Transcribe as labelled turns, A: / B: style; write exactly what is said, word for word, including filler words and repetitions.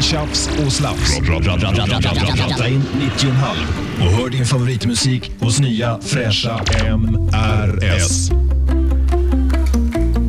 A: tjafs och slaps. Ratta in nittio komma fem och hör din favoritmusik hos nya fräscha M R S.